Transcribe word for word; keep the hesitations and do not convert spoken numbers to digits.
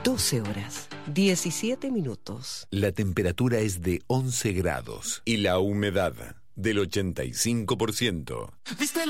doce horas, diecisiete minutos. La temperatura es de once grados y la humedad del ochenta y cinco por ciento. ¿Viste